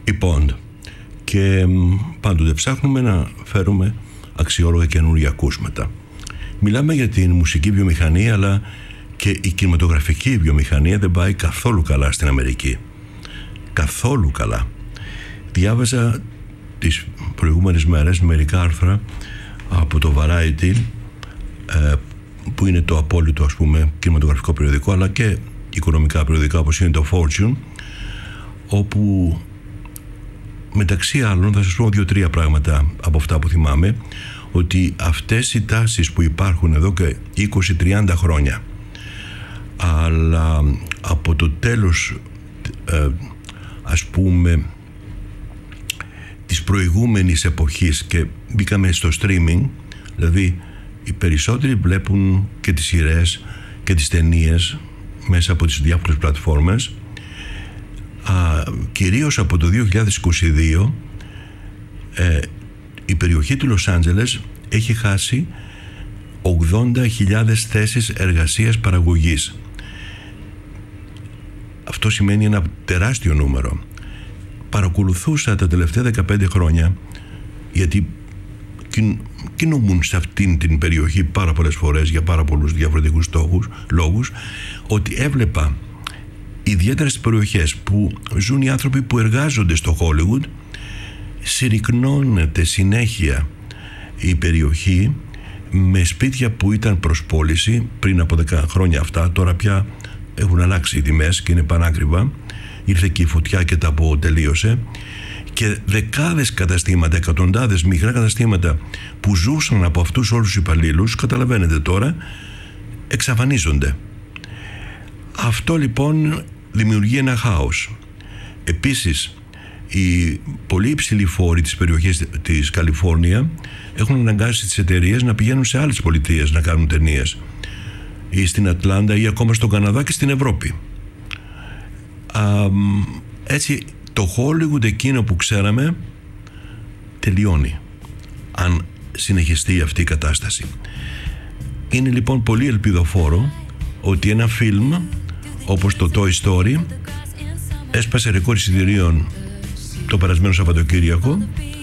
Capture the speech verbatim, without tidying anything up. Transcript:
η Pond. Και πάντοτε ψάχνουμε να φέρουμε αξιόλογα καινούργια ακούσματα. Μιλάμε για την μουσική βιομηχανία, αλλά και η κινηματογραφική βιομηχανία δεν πάει καθόλου καλά στην Αμερική. Καθόλου καλά. Διάβαζα τις προηγούμενες μέρες μερικά άρθρα από το Variety, που είναι το απόλυτο, ας πούμε, κινηματογραφικό περιοδικό, αλλά και οικονομικά περιοδικά όπως είναι το Fortune, όπου μεταξύ άλλων θα σας πω δύο-τρία πράγματα από αυτά που θυμάμαι, ότι αυτές οι τάσεις που υπάρχουν εδώ και είκοσι με τριάντα χρόνια, αλλά από το τέλος ε, ας πούμε της προηγούμενης εποχής και μπήκαμε στο streaming, δηλαδή οι περισσότεροι βλέπουν και τις σειρές και τις ταινίες μέσα από τις διάφορες πλατφόρμες. Α, κυρίως από το δύο χιλιάδες είκοσι δύο ε, η περιοχή του Λος Άντζελες έχει χάσει ογδόντα χιλιάδες θέσεις εργασίας παραγωγής. Αυτό σημαίνει ένα τεράστιο νούμερο. Παρακολουθούσα τα τελευταία δεκαπέντε χρόνια, γιατί κινούμουν σε αυτήν την περιοχή πάρα πολλές φορές για πάρα πολλούς διαφορετικούς στόχους, λόγους, ότι έβλεπα ιδιαίτερα στις περιοχές που ζουν οι άνθρωποι που εργάζονται στο Hollywood, συρρυκνώνεται συνέχεια η περιοχή με σπίτια που ήταν προς πώληση πριν από δέκα χρόνια αυτά. Τώρα πια έχουν αλλάξει οι τιμές και είναι πανάκριβα. Ήρθε και η φωτιά και τα αποτελείωσε. Και δεκάδες καταστήματα, εκατοντάδες μικρά καταστήματα που ζούσαν από αυτούς όλους τους υπαλλήλους, καταλαβαίνετε τώρα, εξαφανίζονται. Αυτό λοιπόν δημιουργεί ένα χάος. Επίσης, οι πολύ υψηλοί φόροι της περιοχής της Καλιφόρνια έχουν αναγκάσει τις εταιρείες να πηγαίνουν σε άλλες πολιτείες να κάνουν ταινίες, ή στην Ατλάντα ή ακόμα στον Καναδά και στην Ευρώπη. Α, έτσι το Hollywood εκείνο που ξέραμε τελειώνει αν συνεχιστεί αυτή η κατάσταση. Είναι λοιπόν πολύ ελπιδοφόρο ότι ένα φιλμ όπως το Toy Story έσπασε ρεκόρ εισιτηρίων το περασμένο Σαββατοκύριακο